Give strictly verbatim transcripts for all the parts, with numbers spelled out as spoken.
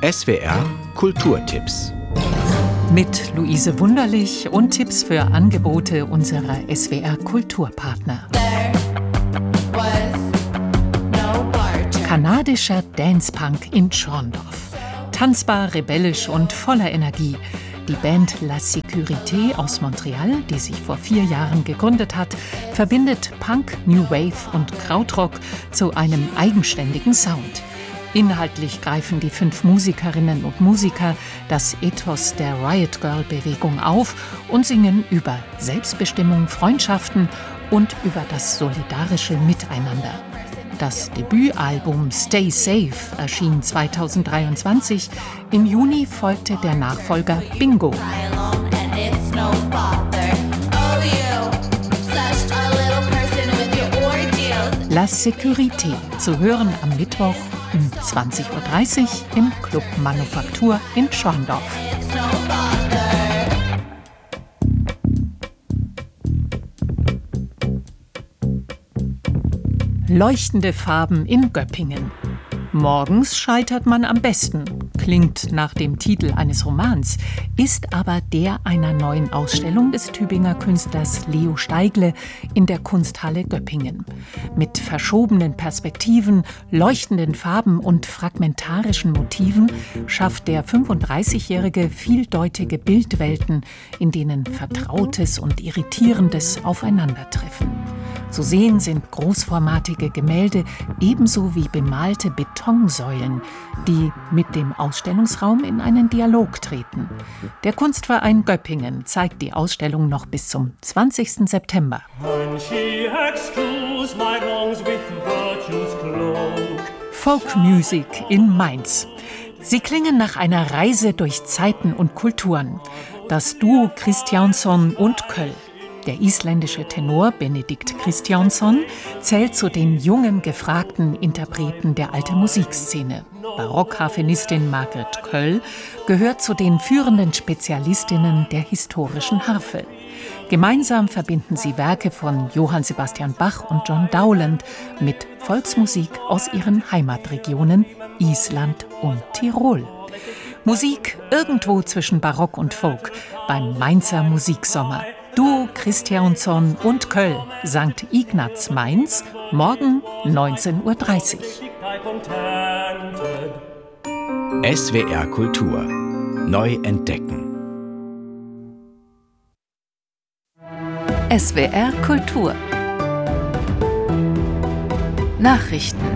S W R Kulturtipps. Mit Luise Wunderlich und Tipps für Angebote unserer S W R Kulturpartner. Kanadischer Dance-Punk in Schorndorf. Tanzbar, rebellisch und voller Energie. Die Band La Sécurité aus Montreal, die sich vor vier Jahren gegründet hat, verbindet Punk, New Wave und Krautrock zu einem eigenständigen Sound. Inhaltlich greifen die fünf Musikerinnen und Musiker das Ethos der Riot Girl-Bewegung auf und singen über Selbstbestimmung, Freundschaften und über das solidarische Miteinander. Das Debütalbum Stay Safe erschien zweitausenddreiundzwanzig. Im Juni folgte der Nachfolger Bingo. La Sécurité, zu hören am Mittwoch um zwanzig Uhr dreißig im Club Manufaktur in Schorndorf. Leuchtende Farben in Göppingen. Morgens scheitert man am besten, klingt nach dem Titel eines Romans, ist aber der einer neuen Ausstellung des Tübinger Künstlers Leo Steigle in der Kunsthalle Göppingen. Mit verschobenen Perspektiven, leuchtenden Farben und fragmentarischen Motiven schafft der fünfunddreißigjährige vieldeutige Bildwelten, in denen Vertrautes und Irritierendes aufeinandertreffen. Zu sehen sind großformatige Gemälde ebenso wie bemalte Betonsäulen, die mit dem Ausstellungsraum in einen Dialog treten. Der Kunstverein Göppingen zeigt die Ausstellung noch bis zum zwanzigsten September. Folkmusik in Mainz. Sie klingen nach einer Reise durch Zeiten und Kulturen. Das Duo Kristjánsson und Köll. Der isländische Tenor Benedikt Kristjánsson zählt zu den jungen, gefragten Interpreten der alten Musikszene. Barockharfenistin Margret Köll gehört zu den führenden Spezialistinnen der historischen Harfe. Gemeinsam verbinden sie Werke von Johann Sebastian Bach und John Dowland mit Volksmusik aus ihren Heimatregionen Island und Tirol. Musik irgendwo zwischen Barock und Folk beim Mainzer Musiksommer. Duo Kristjánsson und Köll, Sankt Ignaz Mainz, morgen neunzehn Uhr dreißig. S W R Kultur. Neu entdecken. S W R Kultur. Nachrichten.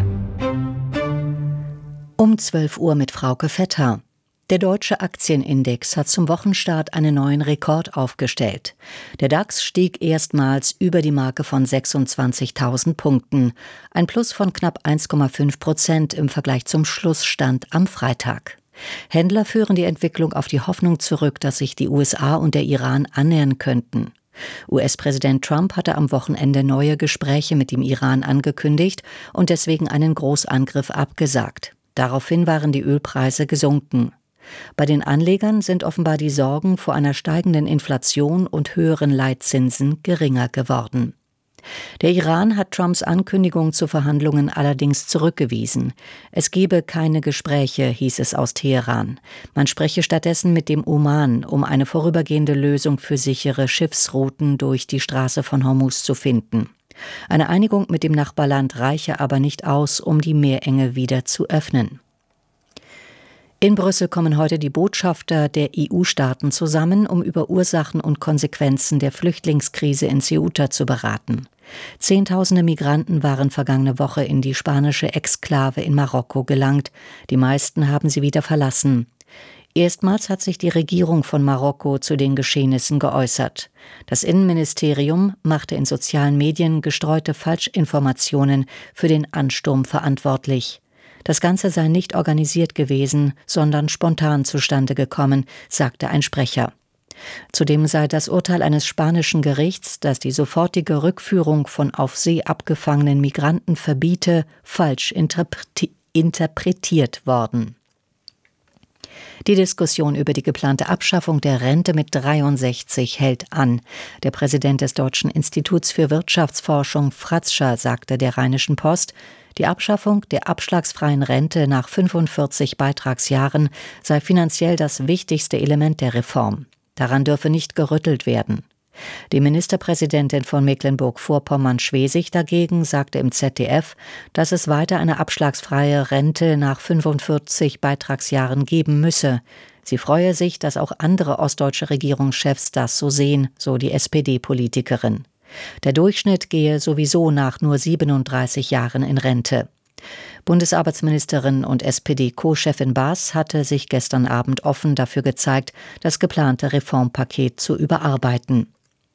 Um zwölf Uhr mit Frauke Vetter. Der deutsche Aktienindex hat zum Wochenstart einen neuen Rekord aufgestellt. Der DAX stieg erstmals über die Marke von sechsundzwanzigtausend Punkten, ein Plus von knapp eins Komma fünf Prozent im Vergleich zum Schlussstand am Freitag. Händler führen die Entwicklung auf die Hoffnung zurück, dass sich die U S A und der Iran annähern könnten. U S-Präsident Trump hatte am Wochenende neue Gespräche mit dem Iran angekündigt und deswegen einen Großangriff abgesagt. Daraufhin waren die Ölpreise gesunken. Bei den Anlegern sind offenbar die Sorgen vor einer steigenden Inflation und höheren Leitzinsen geringer geworden. Der Iran hat Trumps Ankündigung zu Verhandlungen allerdings zurückgewiesen. Es gebe keine Gespräche, hieß es aus Teheran. Man spreche stattdessen mit dem Oman, um eine vorübergehende Lösung für sichere Schiffsrouten durch die Straße von Hormuz zu finden. Eine Einigung mit dem Nachbarland reiche aber nicht aus, um die Meerenge wieder zu öffnen. In Brüssel kommen heute die Botschafter der E U-Staaten zusammen, um über Ursachen und Konsequenzen der Flüchtlingskrise in Ceuta zu beraten. Zehntausende Migranten waren vergangene Woche in die spanische Exklave in Marokko gelangt. Die meisten haben sie wieder verlassen. Erstmals hat sich die Regierung von Marokko zu den Geschehnissen geäußert. Das Innenministerium machte in sozialen Medien gestreute Falschinformationen für den Ansturm verantwortlich. Das Ganze sei nicht organisiert gewesen, sondern spontan zustande gekommen, sagte ein Sprecher. Zudem sei das Urteil eines spanischen Gerichts, das die sofortige Rückführung von auf See abgefangenen Migranten verbiete, falsch interpreti- interpretiert worden. Die Diskussion über die geplante Abschaffung der Rente mit dreiundsechzig hält an. Der Präsident des Deutschen Instituts für Wirtschaftsforschung, Fratzscher, sagte der Rheinischen Post, Die Abschaffung der abschlagsfreien Rente nach fünfundvierzig Beitragsjahren sei finanziell das wichtigste Element der Reform. Daran dürfe nicht gerüttelt werden. Die Ministerpräsidentin von Mecklenburg-Vorpommern-Schwesig dagegen sagte im Z D F, dass es weiter eine abschlagsfreie Rente nach fünfundvierzig Beitragsjahren geben müsse. Sie freue sich, dass auch andere ostdeutsche Regierungschefs das so sehen, so die S P D-Politikerin. Der Durchschnitt gehe sowieso nach nur siebenunddreißig Jahren in Rente. Bundesarbeitsministerin und S P D-Co-Chefin Baas hatte sich gestern Abend offen dafür gezeigt, das geplante Reformpaket zu überarbeiten.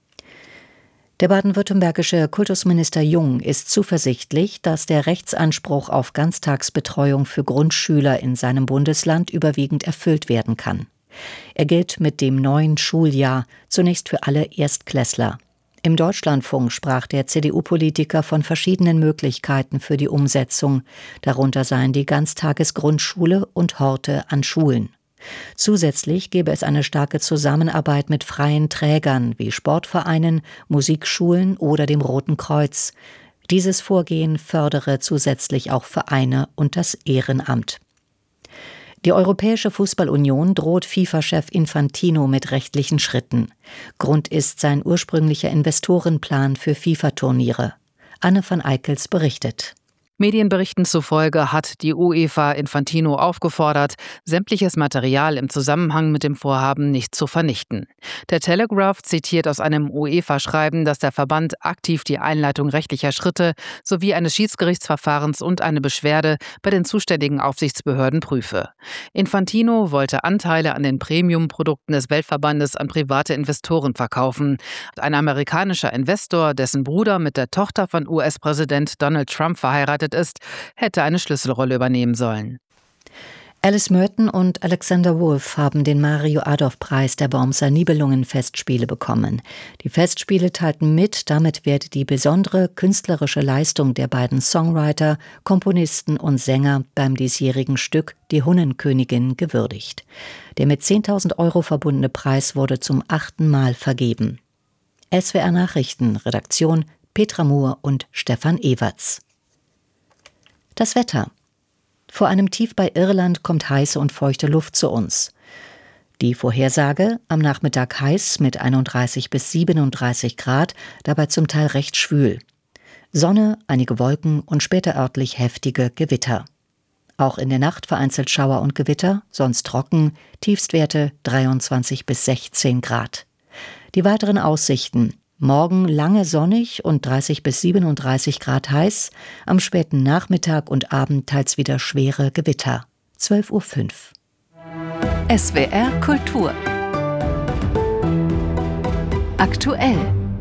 Der baden-württembergische Kultusminister Jung ist zuversichtlich, dass der Rechtsanspruch auf Ganztagsbetreuung für Grundschüler in seinem Bundesland überwiegend erfüllt werden kann. Er gilt mit dem neuen Schuljahr zunächst für alle Erstklässler. Im Deutschlandfunk sprach der C D U-Politiker von verschiedenen Möglichkeiten für die Umsetzung. Darunter seien die Ganztagesgrundschule und Horte an Schulen. Zusätzlich gäbe es eine starke Zusammenarbeit mit freien Trägern wie Sportvereinen, Musikschulen oder dem Roten Kreuz. Dieses Vorgehen fördere zusätzlich auch Vereine und das Ehrenamt. Die Europäische Fußballunion droht FIFA-Chef Infantino mit rechtlichen Schritten. Grund ist sein ursprünglicher Investorenplan für FIFA-Turniere. Anne van Eickels berichtet. Medienberichten zufolge hat die UEFA Infantino aufgefordert, sämtliches Material im Zusammenhang mit dem Vorhaben nicht zu vernichten. Der Telegraph zitiert aus einem UEFA-Schreiben, dass der Verband aktiv die Einleitung rechtlicher Schritte sowie eines Schiedsgerichtsverfahrens und eine Beschwerde bei den zuständigen Aufsichtsbehörden prüfe. Infantino wollte Anteile an den Premium-Produkten des Weltverbandes an private Investoren verkaufen. Ein amerikanischer Investor, dessen Bruder mit der Tochter von U S-Präsident Donald Trump verheiratet ist, hätte eine Schlüsselrolle übernehmen sollen. Alice Merton und Alexander Wolf haben den Mario-Adolf-Preis der Wormser Nibelungen-Festspiele bekommen. Die Festspiele teilten mit, damit werde die besondere künstlerische Leistung der beiden Songwriter, Komponisten und Sänger beim diesjährigen Stück Die Hunnenkönigin gewürdigt. Der mit zehntausend Euro verbundene Preis wurde zum achten Mal vergeben. S W R Nachrichten, Redaktion Petra Mohr und Stefan Ewerts. Das Wetter. Vor einem Tief bei Irland kommt heiße und feuchte Luft zu uns. Die Vorhersage: am Nachmittag heiß mit einunddreißig bis siebenunddreißig Grad, dabei zum Teil recht schwül. Sonne, einige Wolken und später örtlich heftige Gewitter. Auch in der Nacht vereinzelt Schauer und Gewitter, sonst trocken, Tiefstwerte dreiundzwanzig bis sechzehn Grad. Die weiteren Aussichten: morgen lange sonnig und dreißig bis siebenunddreißig Grad heiß, am späten Nachmittag und Abend teils wieder schwere Gewitter. zwölf Uhr fünf. S W R Kultur. Aktuell.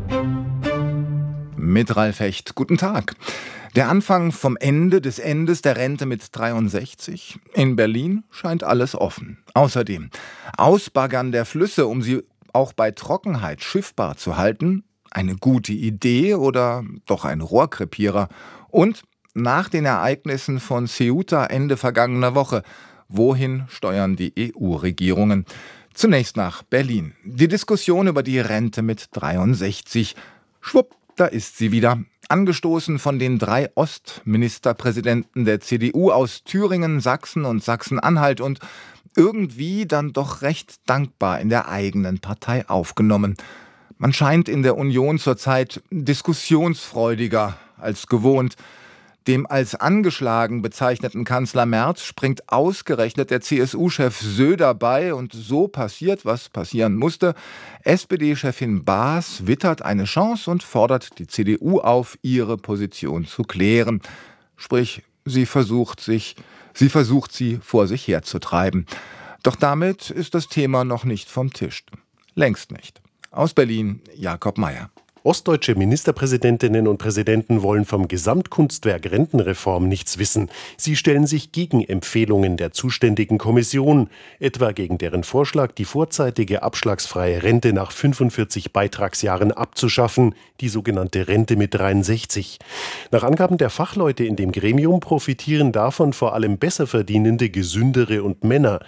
Mit Ralf Hecht. Guten Tag. Der Anfang vom Ende des Endes der Rente mit dreiundsechzig. In Berlin scheint alles offen. Außerdem Ausbaggern der Flüsse, um sie auch bei Trockenheit schiffbar zu halten. Eine gute Idee oder doch ein Rohrkrepierer? Und nach den Ereignissen von Ceuta Ende vergangener Woche, wohin steuern die E U-Regierungen? Zunächst nach Berlin. Die Diskussion über die Rente mit dreiundsechzig. Schwupp, da ist sie wieder. Angestoßen von den drei Ostministerpräsidenten der C D U aus Thüringen, Sachsen und Sachsen-Anhalt und irgendwie dann doch recht dankbar in der eigenen Partei aufgenommen. Man scheint in der Union zurzeit diskussionsfreudiger als gewohnt. Dem als angeschlagen bezeichneten Kanzler Merz springt ausgerechnet der C S U-Chef Söder bei und so passiert, was passieren musste. S P D-Chefin Baas wittert eine Chance und fordert die C D U auf, ihre Position zu klären. Sprich, sie versucht sich, sie versucht sie vor sich herzutreiben. Doch damit ist das Thema noch nicht vom Tisch. Längst nicht. Aus Berlin, Jakob Mayer. Ostdeutsche Ministerpräsidentinnen und Präsidenten wollen vom Gesamtkunstwerk Rentenreform nichts wissen. Sie stellen sich gegen Empfehlungen der zuständigen Kommission, etwa gegen deren Vorschlag, die vorzeitige abschlagsfreie Rente nach fünfundvierzig Beitragsjahren abzuschaffen, die sogenannte Rente mit dreiundsechzig. Nach Angaben der Fachleute in dem Gremium profitieren davon vor allem Besserverdienende, Gesündere und Männer.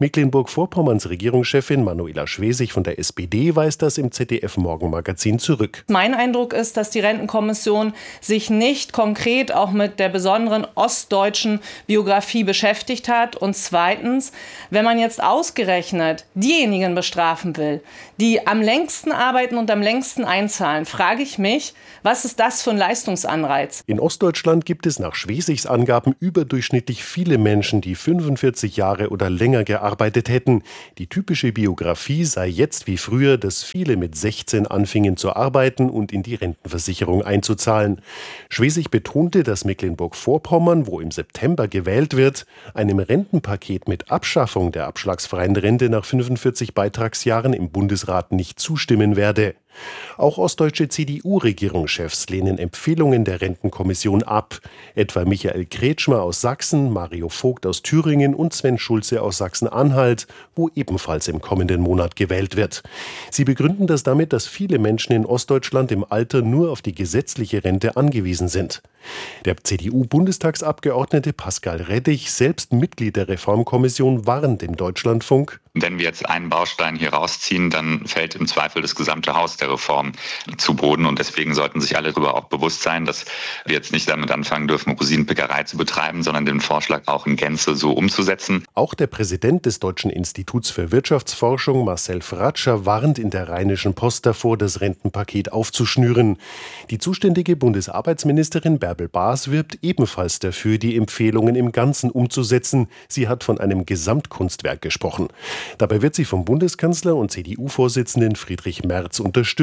Mecklenburg-Vorpommerns Regierungschefin Manuela Schwesig von der S P D weist das im Z D F-Morgenmagazin zurück. zurück. Mein Eindruck ist, dass die Rentenkommission sich nicht konkret auch mit der besonderen ostdeutschen Biografie beschäftigt hat. Und zweitens, wenn man jetzt ausgerechnet diejenigen bestrafen will, die am längsten arbeiten und am längsten einzahlen, frage ich mich, was ist das für ein Leistungsanreiz? In Ostdeutschland gibt es nach Schwesigs Angaben überdurchschnittlich viele Menschen, die fünfundvierzig Jahre oder länger gearbeitet hätten. Die typische Biografie sei jetzt wie früher, dass viele mit sechzehn anfingen zu arbeiten und in die Rentenversicherung einzuzahlen. Schwesig betonte, dass Mecklenburg-Vorpommern, wo im September gewählt wird, einem Rentenpaket mit Abschaffung der abschlagsfreien Rente nach fünfundvierzig Beitragsjahren im Bundesrat nicht zustimmen werde. Auch ostdeutsche C D U-Regierungschefs lehnen Empfehlungen der Rentenkommission ab. Etwa Michael Kretschmer aus Sachsen, Mario Vogt aus Thüringen und Sven Schulze aus Sachsen-Anhalt, wo ebenfalls im kommenden Monat gewählt wird. Sie begründen das damit, dass viele Menschen in Ostdeutschland im Alter nur auf die gesetzliche Rente angewiesen sind. Der C D U-Bundestagsabgeordnete Pascal Reddich, selbst Mitglied der Reformkommission, warnt im Deutschlandfunk: Wenn wir jetzt einen Baustein hier rausziehen, dann fällt im Zweifel das gesamte Haus der Reform zu Boden. Und deswegen sollten sich alle darüber auch bewusst sein, dass wir jetzt nicht damit anfangen dürfen, Rosinenpickerei zu betreiben, sondern den Vorschlag auch in Gänze so umzusetzen. Auch der Präsident des Deutschen Instituts für Wirtschaftsforschung, Marcel Fratscher, warnt in der Rheinischen Post davor, das Rentenpaket aufzuschnüren. Die zuständige Bundesarbeitsministerin Bärbel Baas wirbt ebenfalls dafür, die Empfehlungen im Ganzen umzusetzen. Sie hat von einem Gesamtkunstwerk gesprochen. Dabei wird sie vom Bundeskanzler und C D U-Vorsitzenden Friedrich Merz unterstützt.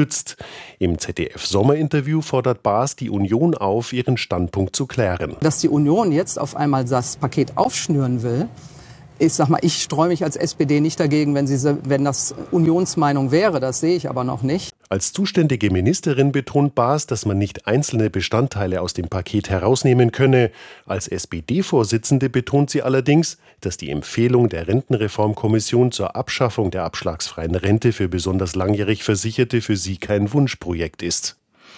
Im Z D F-Sommerinterview fordert Baas die Union auf, ihren Standpunkt zu klären. Dass die Union jetzt auf einmal das Paket aufschnüren will, ich sag mal, ich streue mich als S P D nicht dagegen, wenn, sie, wenn das Unionsmeinung wäre, das sehe ich aber noch nicht. Als zuständige Ministerin betont Baas, dass man nicht einzelne Bestandteile aus dem Paket herausnehmen könne. Als S P D-Vorsitzende betont sie allerdings, dass die Empfehlung der Rentenreformkommission zur Abschaffung der abschlagsfreien Rente für besonders langjährig Versicherte für sie kein Wunschprojekt ist.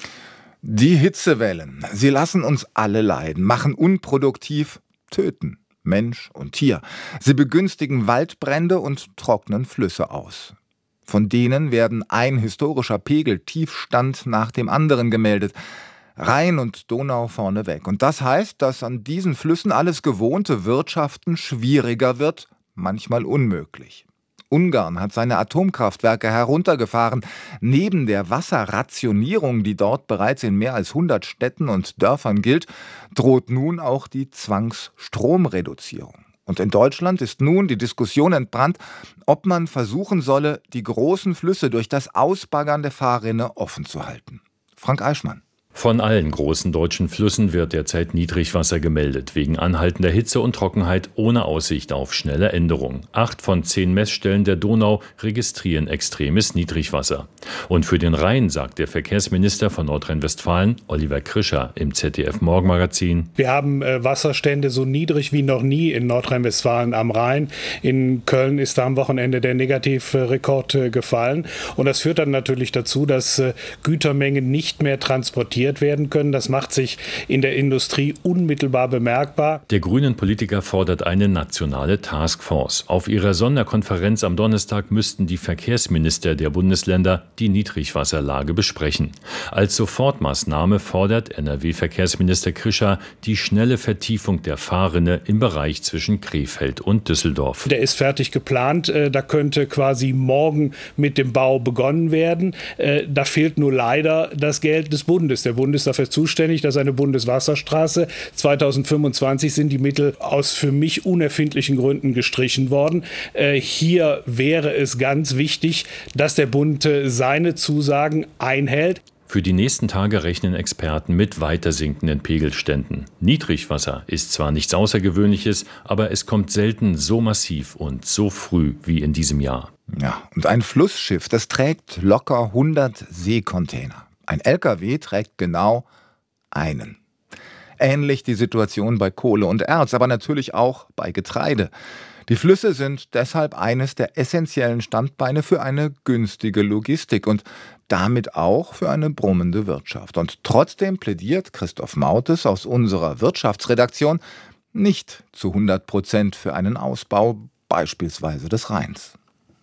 Die Hitzewellen, sie lassen uns alle leiden, machen unproduktiv, töten Mensch und Tier. Sie begünstigen Waldbrände und trocknen Flüsse aus. Von denen werden ein historischer Pegeltiefstand nach dem anderen gemeldet. Rhein und Donau vorneweg. Und das heißt, dass an diesen Flüssen alles gewohnte Wirtschaften schwieriger wird, manchmal unmöglich. Ungarn hat seine Atomkraftwerke heruntergefahren. Neben der Wasserrationierung, die dort bereits in mehr als hundert Städten und Dörfern gilt, droht nun auch die Zwangsstromreduzierung. Und in Deutschland ist nun die Diskussion entbrannt, ob man versuchen solle, die großen Flüsse durch das Ausbaggern der Fahrrinne offen zu halten. Frank Eichmann. Von allen großen deutschen Flüssen wird derzeit Niedrigwasser gemeldet, wegen anhaltender Hitze und Trockenheit ohne Aussicht auf schnelle Änderung. Acht von zehn Messstellen der Donau registrieren extremes Niedrigwasser. Und für den Rhein sagt der Verkehrsminister von Nordrhein-Westfalen, Oliver Krischer, im Z D F-Morgenmagazin: Wir haben äh, Wasserstände so niedrig wie noch nie in Nordrhein-Westfalen am Rhein. In Köln ist da am Wochenende der Negativrekord äh, gefallen. Und das führt dann natürlich dazu, dass äh, Gütermengen nicht mehr transportiert werden können. Das macht sich in der Industrie unmittelbar bemerkbar. Der grünen Politiker fordert eine nationale Taskforce. Auf ihrer Sonderkonferenz am Donnerstag müssten die Verkehrsminister der Bundesländer die Niedrigwasserlage besprechen. Als Sofortmaßnahme fordert N R W-Verkehrsminister Krischer die schnelle Vertiefung der Fahrrinne im Bereich zwischen Krefeld und Düsseldorf. Der ist fertig geplant. Da könnte quasi morgen mit dem Bau begonnen werden. Da fehlt nur leider das Geld des Bundes. Der Bund ist dafür zuständig, dass eine Bundeswasserstraße zweitausendfünfundzwanzig sind die Mittel aus für mich unerfindlichen Gründen gestrichen worden. Äh, hier wäre es ganz wichtig, dass der Bund äh, seine Zusagen einhält. Für die nächsten Tage rechnen Experten mit weiter sinkenden Pegelständen. Niedrigwasser ist zwar nichts Außergewöhnliches, aber es kommt selten so massiv und so früh wie in diesem Jahr. Ja, und ein Flussschiff, das trägt locker hundert Seekontainer. Ein L K W trägt genau einen. Ähnlich die Situation bei Kohle und Erz, aber natürlich auch bei Getreide. Die Flüsse sind deshalb eines der essentiellen Standbeine für eine günstige Logistik und damit auch für eine brummende Wirtschaft. Und trotzdem plädiert Christoph Mautes aus unserer Wirtschaftsredaktion nicht zu hundert Prozent für einen Ausbau beispielsweise des Rheins.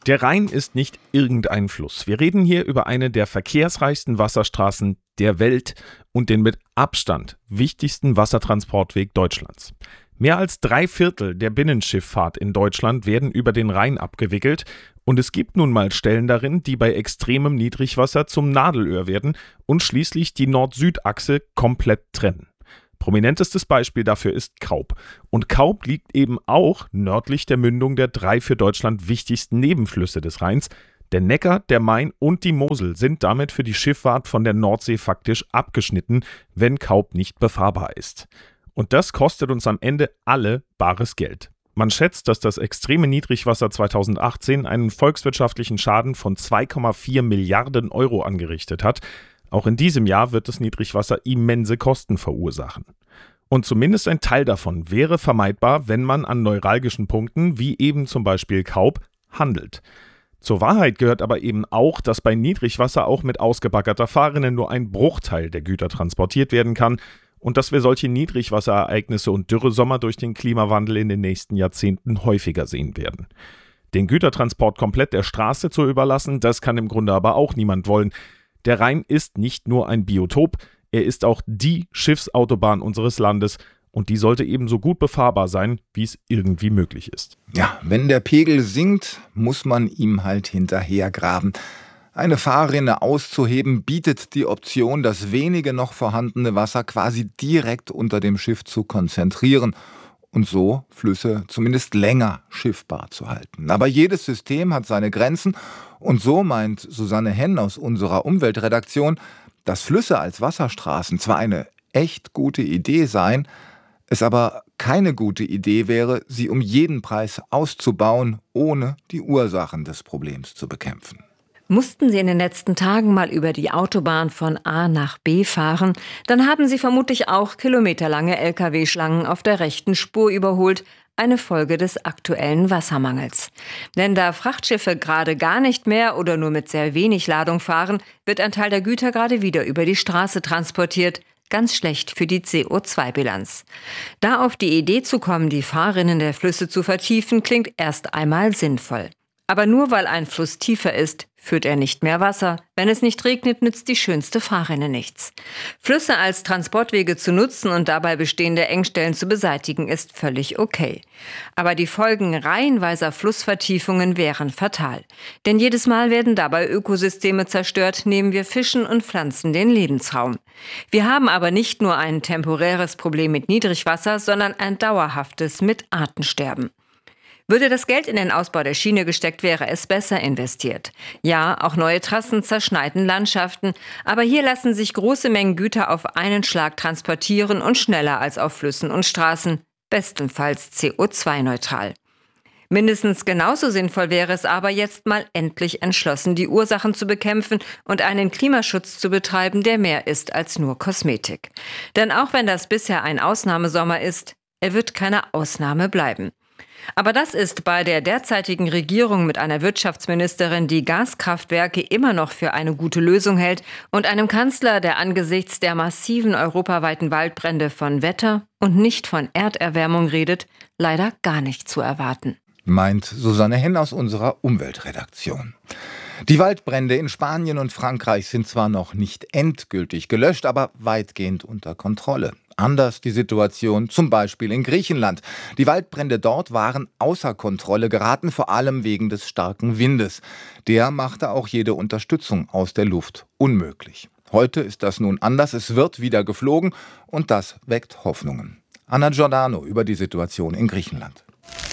Der Rhein ist nicht irgendein Fluss. Wir reden hier über eine der verkehrsreichsten Wasserstraßen der Welt und den mit Abstand wichtigsten Wassertransportweg Deutschlands. Mehr als drei Viertel der Binnenschifffahrt in Deutschland werden über den Rhein abgewickelt und es gibt nun mal Stellen darin, die bei extremem Niedrigwasser zum Nadelöhr werden und schließlich die Nord-Süd-Achse komplett trennen. Prominentestes Beispiel dafür ist Kaup. Und Kaup liegt eben auch nördlich der Mündung der drei für Deutschland wichtigsten Nebenflüsse des Rheins. Der Neckar, der Main und die Mosel sind damit für die Schifffahrt von der Nordsee faktisch abgeschnitten, wenn Kaup nicht befahrbar ist. Und das kostet uns am Ende alle bares Geld. Man schätzt, dass das extreme Niedrigwasser zweitausendachtzehn einen volkswirtschaftlichen Schaden von zwei Komma vier Milliarden Euro angerichtet hat. Auch in diesem Jahr wird das Niedrigwasser immense Kosten verursachen. Und zumindest ein Teil davon wäre vermeidbar, wenn man an neuralgischen Punkten, wie eben zum Beispiel Kaup, handelt. Zur Wahrheit gehört aber eben auch, dass bei Niedrigwasser auch mit ausgebaggerter Fahrrinne nur ein Bruchteil der Güter transportiert werden kann und dass wir solche Niedrigwasserereignisse und Dürresommer durch den Klimawandel in den nächsten Jahrzehnten häufiger sehen werden. Den Gütertransport komplett der Straße zu überlassen, das kann im Grunde aber auch niemand wollen. Der Rhein ist nicht nur ein Biotop, er ist auch die Schiffsautobahn unseres Landes und die sollte ebenso gut befahrbar sein, wie es irgendwie möglich ist. Ja, wenn der Pegel sinkt, muss man ihm halt hinterhergraben. Eine Fahrrinne auszuheben bietet die Option, das wenige noch vorhandene Wasser quasi direkt unter dem Schiff zu konzentrieren und so Flüsse zumindest länger schiffbar zu halten. Aber jedes System hat seine Grenzen und so meint Susanne Henn aus unserer Umweltredaktion, dass Flüsse als Wasserstraßen zwar eine echt gute Idee seien, es aber keine gute Idee wäre, sie um jeden Preis auszubauen, ohne die Ursachen des Problems zu bekämpfen. Mussten Sie in den letzten Tagen mal über die Autobahn von A nach B fahren, dann haben Sie vermutlich auch kilometerlange L K W-Schlangen auf der rechten Spur überholt, eine Folge des aktuellen Wassermangels. Denn da Frachtschiffe gerade gar nicht mehr oder nur mit sehr wenig Ladung fahren, wird ein Teil der Güter gerade wieder über die Straße transportiert. Ganz schlecht für die C O zwei Bilanz. Da auf die Idee zu kommen, die Fahrrinnen der Flüsse zu vertiefen, klingt erst einmal sinnvoll. Aber nur weil ein Fluss tiefer ist, führt er nicht mehr Wasser. Wenn es nicht regnet, nützt die schönste Fahrrinne nichts. Flüsse als Transportwege zu nutzen und dabei bestehende Engstellen zu beseitigen, ist völlig okay. Aber die Folgen reihenweiser Flussvertiefungen wären fatal. Denn jedes Mal werden dabei Ökosysteme zerstört, nehmen wir Fischen und Pflanzen den Lebensraum. Wir haben aber nicht nur ein temporäres Problem mit Niedrigwasser, sondern ein dauerhaftes mit Artensterben. Würde das Geld in den Ausbau der Schiene gesteckt, wäre es besser investiert. Ja, auch neue Trassen zerschneiden Landschaften, aber hier lassen sich große Mengen Güter auf einen Schlag transportieren und schneller als auf Flüssen und Straßen, bestenfalls C O zwei neutral. Mindestens genauso sinnvoll wäre es aber, jetzt mal endlich entschlossen die Ursachen zu bekämpfen und einen Klimaschutz zu betreiben, der mehr ist als nur Kosmetik. Denn auch wenn das bisher ein Ausnahmesommer ist, er wird keine Ausnahme bleiben. Aber das ist bei der derzeitigen Regierung mit einer Wirtschaftsministerin, die Gaskraftwerke immer noch für eine gute Lösung hält, und einem Kanzler, der angesichts der massiven europaweiten Waldbrände von Wetter und nicht von Erderwärmung redet, leider gar nicht zu erwarten. Meint Susanne Henn aus unserer Umweltredaktion. Die Waldbrände in Spanien und Frankreich sind zwar noch nicht endgültig gelöscht, aber weitgehend unter Kontrolle. Anders die Situation zum Beispiel in Griechenland. Die Waldbrände dort waren außer Kontrolle geraten, vor allem wegen des starken Windes. Der machte auch jede Unterstützung aus der Luft unmöglich. Heute ist das nun anders, es wird wieder geflogen und das weckt Hoffnungen. Anna Giordano über die Situation in Griechenland.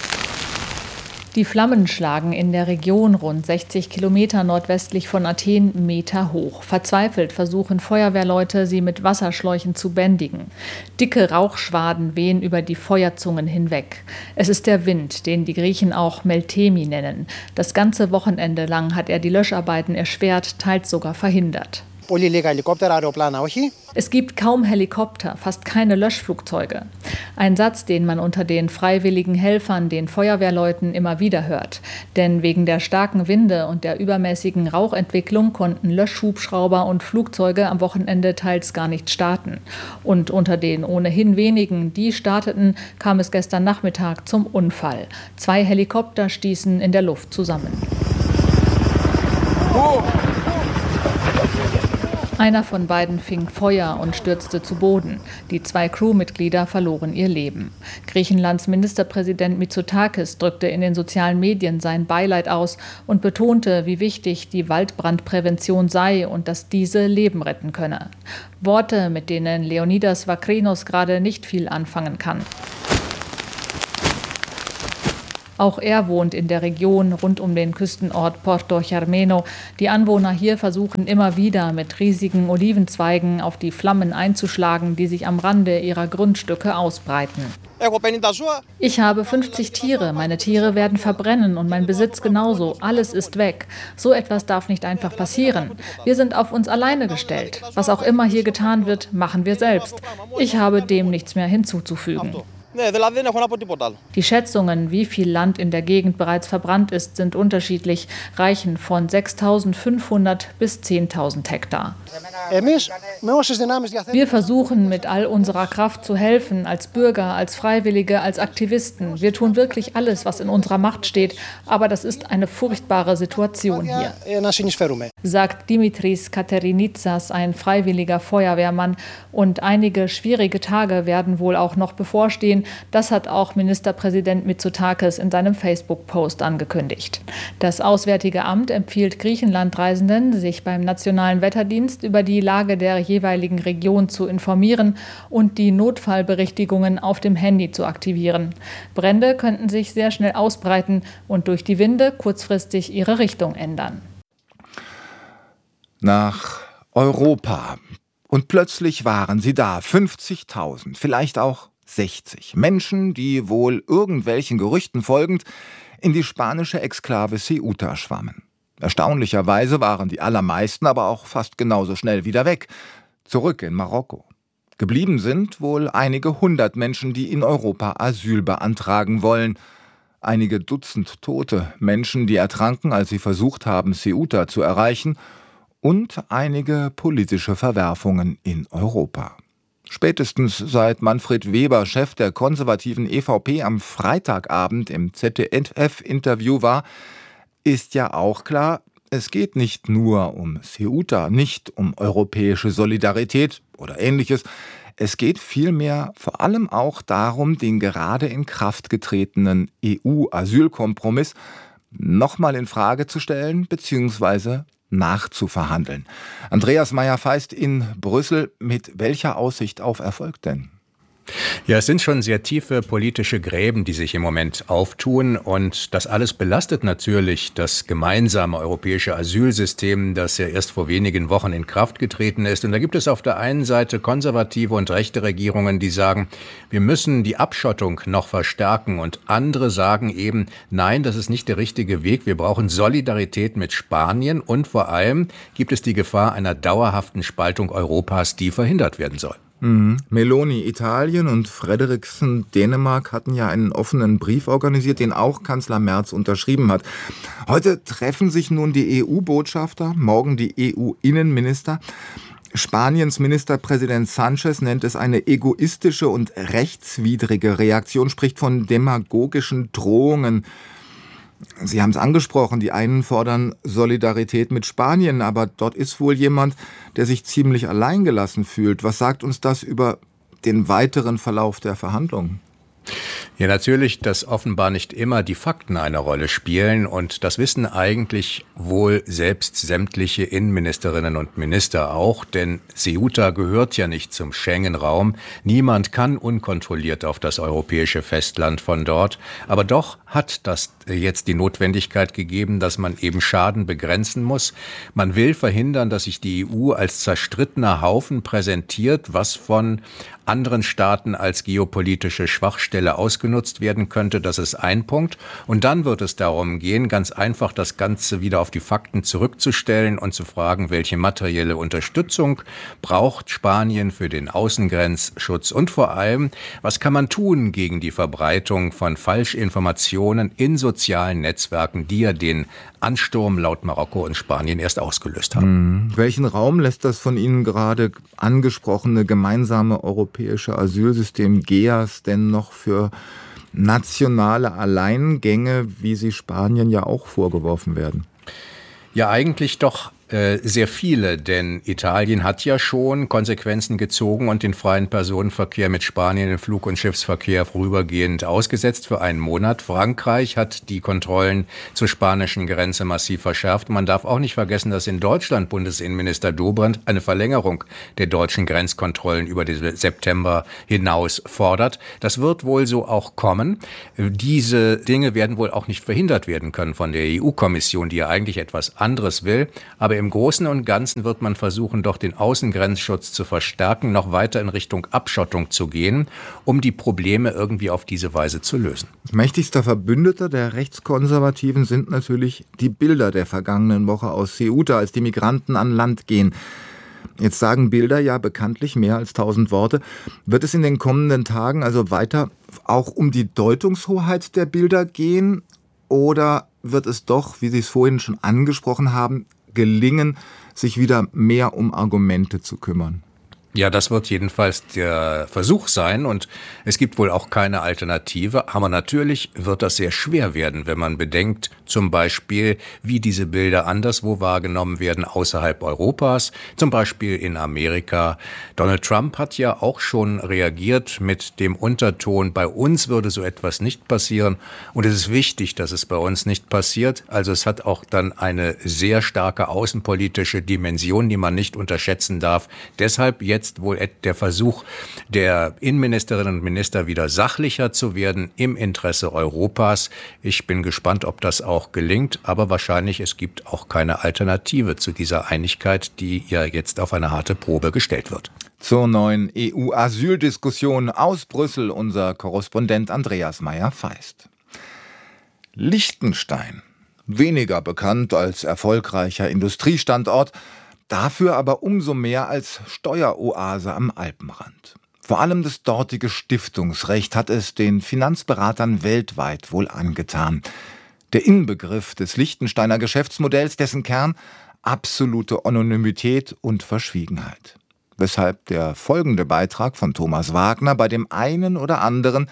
Die Flammen schlagen in der Region rund sechzig Kilometer nordwestlich von Athen Meter hoch. Verzweifelt versuchen Feuerwehrleute, sie mit Wasserschläuchen zu bändigen. Dicke Rauchschwaden wehen über die Feuerzungen hinweg. Es ist der Wind, den die Griechen auch Meltemi nennen. Das ganze Wochenende lang hat er die Löscharbeiten erschwert, teils sogar verhindert. Es gibt kaum Helikopter, fast keine Löschflugzeuge. Ein Satz, den man unter den freiwilligen Helfern, den Feuerwehrleuten, immer wieder hört. Denn wegen der starken Winde und der übermäßigen Rauchentwicklung konnten Löschhubschrauber und Flugzeuge am Wochenende teils gar nicht starten. Und unter den ohnehin wenigen, die starteten, kam es gestern Nachmittag zum Unfall. Zwei Helikopter stießen in der Luft zusammen. Einer von beiden fing Feuer und stürzte zu Boden. Die zwei Crewmitglieder verloren ihr Leben. Griechenlands Ministerpräsident Mitsotakis drückte in den sozialen Medien sein Beileid aus und betonte, wie wichtig die Waldbrandprävention sei und dass diese Leben retten könne. Worte, mit denen Leonidas Vakrinos gerade nicht viel anfangen kann. Auch er wohnt in der Region rund um den Küstenort Porto Germeno. Die Anwohner hier versuchen immer wieder mit riesigen Olivenzweigen auf die Flammen einzuschlagen, die sich am Rande ihrer Grundstücke ausbreiten. Ich habe fünfzig Tiere, meine Tiere werden verbrennen und mein Besitz genauso. Alles ist weg. So etwas darf nicht einfach passieren. Wir sind auf uns alleine gestellt. Was auch immer hier getan wird, machen wir selbst. Ich habe dem nichts mehr hinzuzufügen. Die Schätzungen, wie viel Land in der Gegend bereits verbrannt ist, sind unterschiedlich, reichen von sechstausendfünfhundert bis zehntausend Hektar. Wir versuchen mit all unserer Kraft zu helfen, als Bürger, als Freiwillige, als Aktivisten. Wir tun wirklich alles, was in unserer Macht steht, aber das ist eine furchtbare Situation hier, sagt Dimitris Katerinitsas, ein freiwilliger Feuerwehrmann. Und einige schwierige Tage werden wohl auch noch bevorstehen. Das hat auch Ministerpräsident Mitsotakis in seinem Facebook-Post angekündigt. Das Auswärtige Amt empfiehlt Griechenland-Reisenden, sich beim Nationalen Wetterdienst über die Lage der jeweiligen Region zu informieren und die Notfallberichtigungen auf dem Handy zu aktivieren. Brände könnten sich sehr schnell ausbreiten und durch die Winde kurzfristig ihre Richtung ändern. Nach Europa. Und plötzlich waren sie da, fünfzigtausend, vielleicht auch sechzig. Menschen, die wohl irgendwelchen Gerüchten folgend in die spanische Exklave Ceuta schwammen. Erstaunlicherweise waren die allermeisten aber auch fast genauso schnell wieder weg, zurück in Marokko. Geblieben sind wohl einige hundert Menschen, die in Europa Asyl beantragen wollen. Einige Dutzend Tote, Menschen, die ertranken, als sie versucht haben, Ceuta zu erreichen, und einige politische Verwerfungen in Europa. Spätestens seit Manfred Weber Chef der konservativen E V P am Freitagabend im Z D F-Interview war, ist ja auch klar, es geht nicht nur um Ceuta, nicht um europäische Solidarität oder Ähnliches. Es geht vielmehr vor allem auch darum, den gerade in Kraft getretenen E U-Asylkompromiss nochmal in Frage zu stellen bzw. nachzuverhandeln. Andreas Meyer-Feist in Brüssel, mit welcher Aussicht auf Erfolg denn? Ja, es sind schon sehr tiefe politische Gräben, die sich im Moment auftun, und das alles belastet natürlich das gemeinsame europäische Asylsystem, das ja erst vor wenigen Wochen in Kraft getreten ist. Und da gibt es auf der einen Seite konservative und rechte Regierungen, die sagen, wir müssen die Abschottung noch verstärken, und andere sagen eben, nein, das ist nicht der richtige Weg, wir brauchen Solidarität mit Spanien, und vor allem gibt es die Gefahr einer dauerhaften Spaltung Europas, die verhindert werden soll. Mhm. Meloni Italien und Frederiksen Dänemark hatten ja einen offenen Brief organisiert, den auch Kanzler Merz unterschrieben hat. Heute treffen sich nun die E U-Botschafter, morgen die E U-Innenminister. Spaniens Ministerpräsident Sánchez nennt es eine egoistische und rechtswidrige Reaktion, spricht von demagogischen Drohungen. Sie haben es angesprochen, die einen fordern Solidarität mit Spanien, aber dort ist wohl jemand, der sich ziemlich alleingelassen fühlt. Was sagt uns das über den weiteren Verlauf der Verhandlungen? Ja, natürlich, dass offenbar nicht immer die Fakten eine Rolle spielen, und das wissen eigentlich wohl selbst sämtliche Innenministerinnen und Minister auch, denn Ceuta gehört ja nicht zum Schengen-Raum. Niemand kann unkontrolliert auf das europäische Festland von dort, aber doch hat das jetzt die Notwendigkeit gegeben, dass man eben Schaden begrenzen muss. Man will verhindern, dass sich die E U als zerstrittener Haufen präsentiert, was von anderen Staaten als geopolitische Schwachstelle ausgenutzt werden könnte. Das ist ein Punkt. Und dann wird es darum gehen, ganz einfach das Ganze wieder auf die Fakten zurückzustellen und zu fragen, welche materielle Unterstützung braucht Spanien für den Außengrenzschutz, und vor allem, was kann man tun gegen die Verbreitung von Falschinformationen in sozialen Netzwerken, die ja den Ansturm laut Marokko und Spanien erst ausgelöst haben. Mhm. Welchen Raum lässt das von Ihnen gerade angesprochene gemeinsame europäische Asylsystem G E A S denn noch für nationale Alleingänge, wie sie Spanien ja auch vorgeworfen werden? Ja, eigentlich doch äh, sehr viele, denn Italien hat ja schon Konsequenzen gezogen und den freien Personenverkehr mit Spanien, den Flug- und Schiffsverkehr vorübergehend ausgesetzt für einen Monat. Frankreich hat die Kontrollen zur spanischen Grenze massiv verschärft. Man darf auch nicht vergessen, dass in Deutschland Bundesinnenminister Dobrindt eine Verlängerung der deutschen Grenzkontrollen über den September hinaus fordert. Das wird wohl so auch kommen. Diese Dinge werden wohl auch nicht verhindert werden können von der E U-Kommission, die ja eigentlich etwas anderes will. Aber im Großen und Ganzen wird man versuchen, doch den Außengrenzschutz zu verstärken, noch weiter in Richtung Abschottung zu gehen, um die Probleme irgendwie auf diese Weise zu lösen. Mächtigster Verbündeter der Rechtskonservativen sind natürlich die Bilder der vergangenen Woche aus Ceuta, als die Migranten an Land gehen. Jetzt sagen Bilder ja bekanntlich mehr als tausend Worte. Wird es in den kommenden Tagen also weiter auch um die Deutungshoheit der Bilder gehen? Oder wird es doch, wie Sie es vorhin schon angesprochen haben, gelingen, sich wieder mehr um Argumente zu kümmern? Ja, das wird jedenfalls der Versuch sein und es gibt wohl auch keine Alternative. Aber natürlich wird das sehr schwer werden, wenn man bedenkt, zum Beispiel, wie diese Bilder anderswo wahrgenommen werden außerhalb Europas, zum Beispiel in Amerika. Donald Trump hat ja auch schon reagiert mit dem Unterton, bei uns würde so etwas nicht passieren und es ist wichtig, dass es bei uns nicht passiert. Also es hat auch dann eine sehr starke außenpolitische Dimension, die man nicht unterschätzen darf. Deshalb jetzt Jetzt wohl der Versuch der Innenministerinnen und Minister wieder sachlicher zu werden im Interesse Europas. Ich bin gespannt, ob das auch gelingt, aber wahrscheinlich es gibt auch keine Alternative zu dieser Einigkeit, die ja jetzt auf eine harte Probe gestellt wird. Zur neuen E U-Asyldiskussion aus Brüssel unser Korrespondent Andreas Meyer-Feist. Liechtenstein, weniger bekannt als erfolgreicher Industriestandort, dafür aber umso mehr als Steueroase am Alpenrand. Vor allem das dortige Stiftungsrecht hat es den Finanzberatern weltweit wohl angetan. Der Inbegriff des Liechtensteiner Geschäftsmodells, dessen Kern absolute Anonymität und Verschwiegenheit. Weshalb der folgende Beitrag von Thomas Wagner bei dem einen oder anderen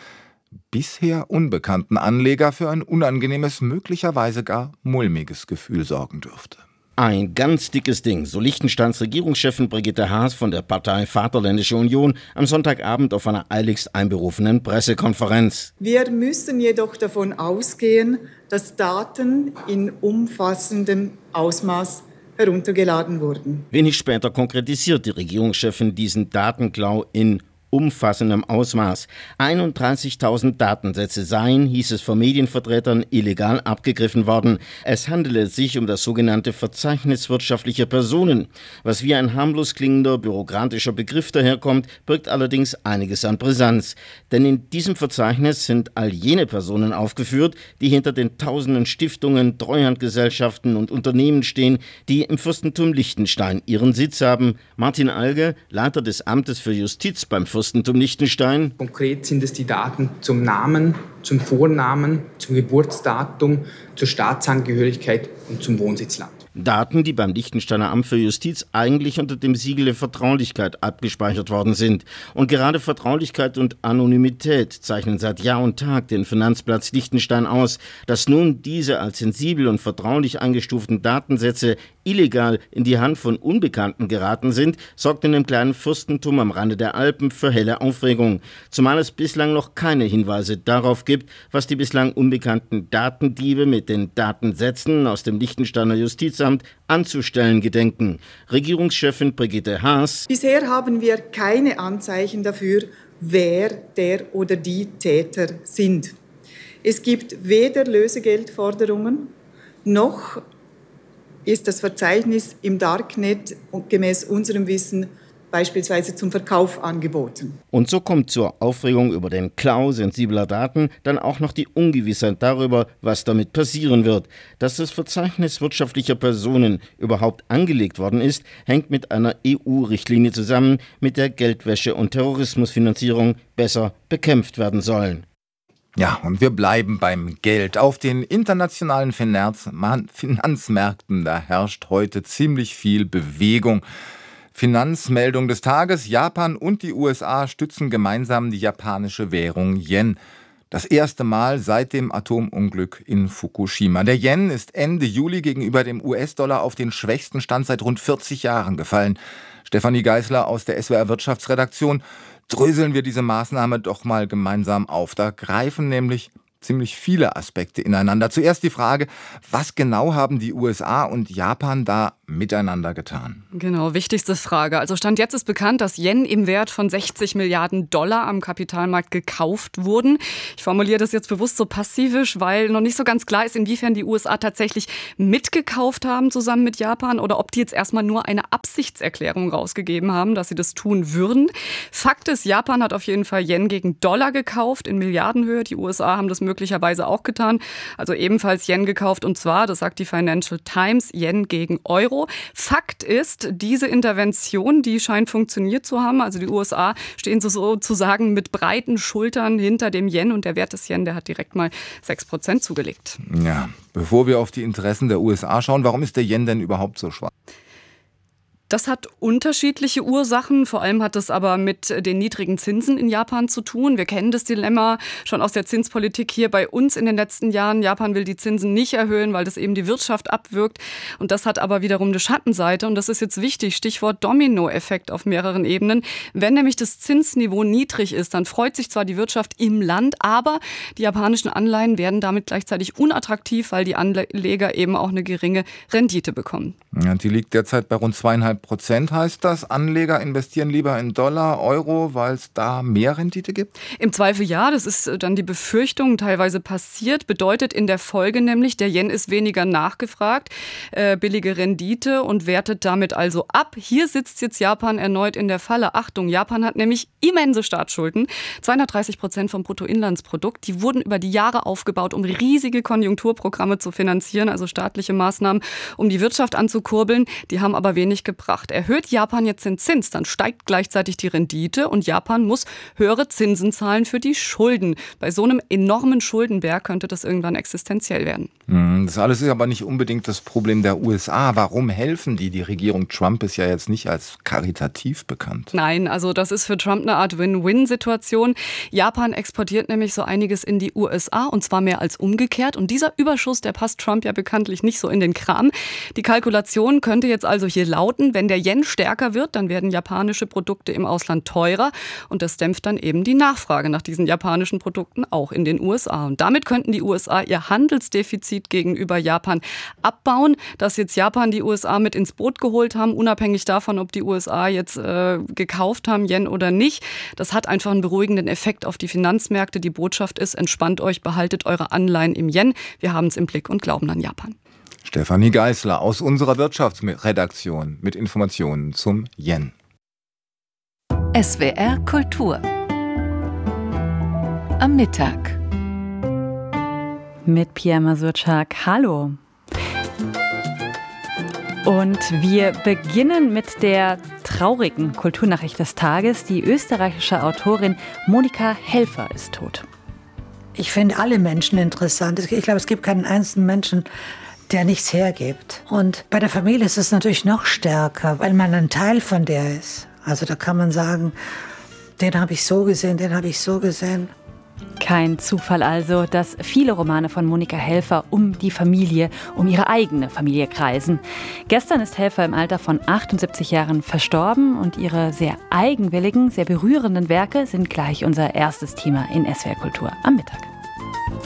bisher unbekannten Anleger für ein unangenehmes, möglicherweise gar mulmiges Gefühl sorgen dürfte. Ein ganz dickes Ding, so Liechtensteins Regierungschefin Brigitte Haas von der Partei Vaterländische Union am Sonntagabend auf einer eiligst einberufenen Pressekonferenz. Wir müssen jedoch davon ausgehen, dass Daten in umfassendem Ausmaß heruntergeladen wurden. Wenig später konkretisiert die Regierungschefin diesen Datenklau in umfassendem Ausmaß. einunddreißigtausend Datensätze seien, hieß es von Medienvertretern, illegal abgegriffen worden. Es handele sich um das sogenannte Verzeichnis wirtschaftlicher Personen. Was wie ein harmlos klingender bürokratischer Begriff daherkommt, birgt allerdings einiges an Brisanz. Denn in diesem Verzeichnis sind all jene Personen aufgeführt, die hinter den tausenden Stiftungen, Treuhandgesellschaften und Unternehmen stehen, die im Fürstentum Liechtenstein ihren Sitz haben. Martin Alge, Leiter des Amtes für Justiz beim Fürstentum Liechtenstein. Konkret sind es die Daten zum Namen, zum Vornamen, zum Geburtsdatum, zur Staatsangehörigkeit und zum Wohnsitzland. Daten, die beim Liechtensteiner Amt für Justiz eigentlich unter dem Siegel der Vertraulichkeit abgespeichert worden sind. Und gerade Vertraulichkeit und Anonymität zeichnen seit Jahr und Tag den Finanzplatz Liechtenstein aus. Dass nun diese als sensibel und vertraulich eingestuften Datensätze illegal in die Hand von Unbekannten geraten sind, sorgt in dem kleinen Fürstentum am Rande der Alpen für helle Aufregung. Zumal es bislang noch keine Hinweise darauf gibt, was die bislang unbekannten Datendiebe mit den Datensätzen aus dem Liechtensteiner Justizamt anzustellen gedenken. Regierungschefin Brigitte Haas. Bisher haben wir keine Anzeichen dafür, wer der oder die Täter sind. Es gibt weder Lösegeldforderungen, noch ist das Verzeichnis im Darknet gemäß unserem Wissen beispielsweise zum Verkauf angeboten. Und so kommt zur Aufregung über den Klau sensibler Daten dann auch noch die Ungewissheit darüber, was damit passieren wird. Dass das Verzeichnis wirtschaftlicher Personen überhaupt angelegt worden ist, hängt mit einer E U-Richtlinie zusammen, mit der Geldwäsche und Terrorismusfinanzierung besser bekämpft werden sollen. Ja, und wir bleiben beim Geld. Auf den internationalen Finanzmärkten, da herrscht heute ziemlich viel Bewegung. Finanzmeldung des Tages: Japan und die U S A stützen gemeinsam die japanische Währung Yen. Das erste Mal seit dem Atomunglück in Fukushima. Der Yen ist Ende Juli gegenüber dem U S-Dollar auf den schwächsten Stand seit rund vierzig Jahren gefallen. Stefanie Geisler aus der S W R Wirtschaftsredaktion. Dröseln wir diese Maßnahme doch mal gemeinsam auf. Da greifen nämlich ziemlich viele Aspekte ineinander. Zuerst die Frage, was genau haben die U S A und Japan da miteinander getan? Genau, wichtigste Frage. Also Stand jetzt ist bekannt, dass Yen im Wert von sechzig Milliarden Dollar am Kapitalmarkt gekauft wurden. Ich formuliere das jetzt bewusst so passivisch, weil noch nicht so ganz klar ist, inwiefern die U S A tatsächlich mitgekauft haben zusammen mit Japan oder ob die jetzt erstmal nur eine Absichtserklärung rausgegeben haben, dass sie das tun würden. Fakt ist, Japan hat auf jeden Fall Yen gegen Dollar gekauft in Milliardenhöhe. Die U S A haben das möglicherweise auch getan. Also ebenfalls Yen gekauft und zwar, das sagt die Financial Times, Yen gegen Euro. Fakt ist, diese Intervention, die scheint funktioniert zu haben. Also die U S A stehen so sozusagen mit breiten Schultern hinter dem Yen und der Wert des Yen, der hat direkt mal sechs Prozent zugelegt. Ja, bevor wir auf die Interessen der U S A schauen, warum ist der Yen denn überhaupt so schwach? Das hat unterschiedliche Ursachen. Vor allem hat es aber mit den niedrigen Zinsen in Japan zu tun. Wir kennen das Dilemma schon aus der Zinspolitik hier bei uns in den letzten Jahren. Japan will die Zinsen nicht erhöhen, weil das eben die Wirtschaft abwirkt. Und das hat aber wiederum eine Schattenseite. Und das ist jetzt wichtig. Stichwort Dominoeffekt auf mehreren Ebenen. Wenn nämlich das Zinsniveau niedrig ist, dann freut sich zwar die Wirtschaft im Land, aber die japanischen Anleihen werden damit gleichzeitig unattraktiv, weil die Anleger eben auch eine geringe Rendite bekommen. Ja, die liegt derzeit bei rund zweieinhalb Prozent, heißt das. Anleger investieren lieber in Dollar, Euro, weil es da mehr Rendite gibt? Im Zweifel ja, das ist dann die Befürchtung, teilweise passiert. Bedeutet in der Folge nämlich, der Yen ist weniger nachgefragt, äh, billige Rendite und wertet damit also ab. Hier sitzt jetzt Japan erneut in der Falle. Achtung, Japan hat nämlich immense Staatsschulden, zweihundertdreißig Prozent vom Bruttoinlandsprodukt. Die wurden über die Jahre aufgebaut, um riesige Konjunkturprogramme zu finanzieren, also staatliche Maßnahmen, um die Wirtschaft anzukurbeln. Die haben aber wenig gebracht. Erhöht Japan jetzt den Zins, dann steigt gleichzeitig die Rendite und Japan muss höhere Zinsen zahlen für die Schulden. Bei so einem enormen Schuldenberg könnte das irgendwann existenziell werden. Das alles ist aber nicht unbedingt das Problem der U S A. Warum helfen die? Die Regierung Trump ist ja jetzt nicht als karitativ bekannt. Nein, also das ist für Trump eine Art Win-Win-Situation. Japan exportiert nämlich so einiges in die U S A und zwar mehr als umgekehrt. Und dieser Überschuss, der passt Trump ja bekanntlich nicht so in den Kram. Die Kalkulation könnte jetzt also hier lauten, wenn der Yen stärker wird, dann werden japanische Produkte im Ausland teurer und das dämpft dann eben die Nachfrage nach diesen japanischen Produkten auch in den U S A. Und damit könnten die U S A ihr Handelsdefizit gegenüber Japan abbauen. Dass jetzt Japan die U S A mit ins Boot geholt haben, unabhängig davon, ob die U S A jetzt äh, gekauft haben, Yen oder nicht, das hat einfach einen beruhigenden Effekt auf die Finanzmärkte. Die Botschaft ist, entspannt euch, behaltet eure Anleihen im Yen. Wir haben es im Blick und glauben an Japan. Stefanie Geisler aus unserer Wirtschaftsredaktion mit Informationen zum Yen. S W R Kultur am Mittag mit Pia Masurczak. Hallo. Und wir beginnen mit der traurigen Kulturnachricht des Tages. Die österreichische Autorin Monika Helfer ist tot. Ich finde alle Menschen interessant. Ich glaube, es gibt keinen einzelnen Menschen, der nichts hergibt. Und bei der Familie ist es natürlich noch stärker, weil man ein Teil von der ist. Also da kann man sagen, den habe ich so gesehen, den habe ich so gesehen. Kein Zufall also, dass viele Romane von Monika Helfer um die Familie, um ihre eigene Familie kreisen. Gestern ist Helfer im Alter von achtundsiebzig Jahren verstorben und ihre sehr eigenwilligen, sehr berührenden Werke sind gleich unser erstes Thema in S W R Kultur am Mittag.